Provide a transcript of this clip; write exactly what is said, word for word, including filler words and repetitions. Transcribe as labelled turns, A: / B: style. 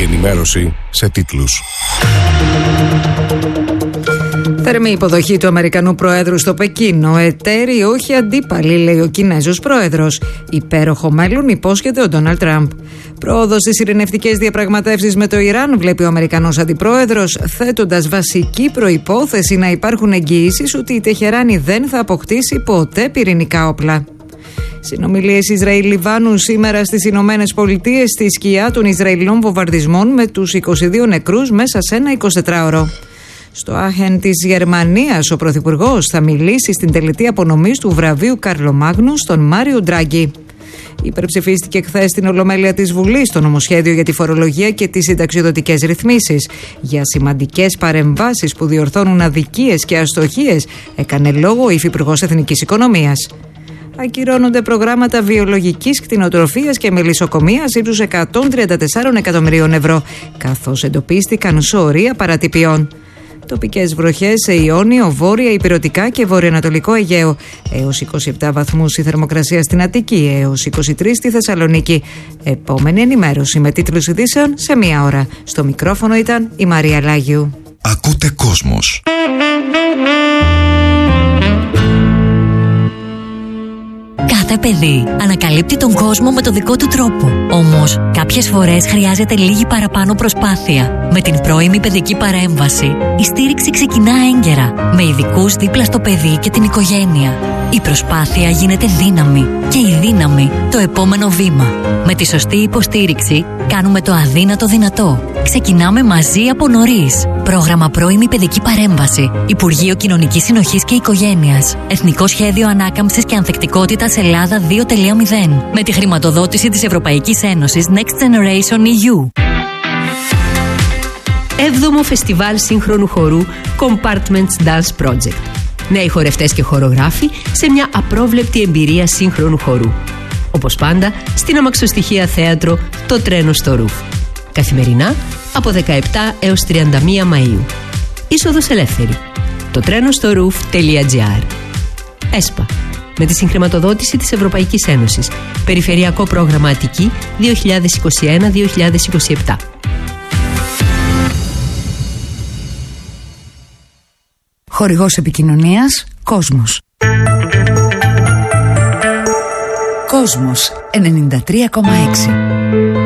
A: ενημέρωση σε τίτλους.
B: Θερμή υποδοχή του Αμερικανού Προέδρου στο Πεκίνο. Εταίροι, όχι αντίπαλοι, λέει ο Κινέζος Πρόεδρος. Υπέροχο μέλλον υπόσχεται ο Ντόναλντ Τραμπ. Πρόοδος στις ειρηνευτικές διαπραγματεύσεις με το Ιράν, βλέπει ο Αμερικανός Αντιπρόεδρος, θέτοντας βασική προϋπόθεση να υπάρχουν εγγυήσεις ότι η Τεχεράνη δεν θα αποκτήσει ποτέ πυρηνικά όπλα. Συνομιλίες Ισραήλ-Λιβάνου σήμερα στις Ηνωμένες Πολιτείες στη σκιά των Ισραηλινών βομβαρδισμών με τους είκοσι δύο νεκρούς μέσα σε ένα εικοσιτετράωρο. Στο Άχεν της Γερμανίας, ο Πρωθυπουργός θα μιλήσει στην τελετή απονομής του βραβείου Καρλομάγνου στον Μάριο Ντράγκη. Υπερψηφίστηκε χθες στην Ολομέλεια της Βουλής το νομοσχέδιο για τη φορολογία και τις συνταξιοδοτικές ρυθμίσεις. Για σημαντικές παρεμβάσεις που διορθώνουν αδικίες και αστοχίες, έκανε λόγο ο Υφυπουργός Εθνικής Οικονομίας. Ακυρώνονται προγράμματα βιολογικής κτηνοτροφίας και μελισσοκομείας ύψους εκατόν τριάντα τέσσερα εκατομμυρίων ευρώ, καθώς εντοπίστηκαν σωρία παρατυπιών. Τοπικές βροχές σε Ιόνιο, Βόρεια, Ηπειρωτικά και Βορειοανατολικό Αιγαίο. Έως είκοσι επτά βαθμούς η θερμοκρασία στην Αττική, έως είκοσι τρία στη Θεσσαλονίκη. Επόμενη ενημέρωση με τίτλους ειδήσεων σε μία ώρα. Στο μικρόφωνο ήταν η Μαρία Λάγιου.
C: Ακούτε Κόσμος.
D: Κάθε παιδί ανακαλύπτει τον κόσμο με το δικό του τρόπο. Όμως, κάποιες φορές χρειάζεται λίγη παραπάνω προσπάθεια. Με την πρώιμη παιδική παρέμβαση, η στήριξη ξεκινά έγκαιρα, με ειδικούς δίπλα στο παιδί και την οικογένεια. Η προσπάθεια γίνεται δύναμη και η δύναμη το επόμενο βήμα. Με τη σωστή υποστήριξη, κάνουμε το αδύνατο δυνατό. Ξεκινάμε μαζί από νωρίς. Πρόγραμμα Πρώιμη Παιδική Παρέμβαση. Υπουργείο Κοινωνικής Συνοχής και Οικογένειας. Εθνικό Σχέδιο Ανάκαμψης και Ανθεκτικότητας Ελλάδα δύο κόμμα μηδέν. Με τη χρηματοδότηση της Ευρωπαϊκής Ένωσης Next Generation ι γιου.
E: Έβδομο Φεστιβάλ Σύγχρονου Χορού Compartments Dance Project. Νέοι χορευτές και χορογράφοι σε μια απρόβλεπτη εμπειρία σύγχρονου χορού. Όπως πάντα, στην αμαξοστοιχεία θέατρο Το Τρένο στο Ρουφ. Καθημερινά από δεκαεπτά έως τριάντα μία Μαΐου. Είσοδος ελεύθερη. το τρένο στο ρουφ τελεία τζι άρ. ΕΣΠΑ. Με τη συγχρηματοδότηση της Ευρωπαϊκής Ένωσης. Περιφερειακό πρόγραμμα Αττική δύο χιλιάδες είκοσι ένα με δύο χιλιάδες είκοσι επτά.
B: Χορηγός επικοινωνίας Κόσμος. Κόσμος ενενήντα τρία κόμμα έξι.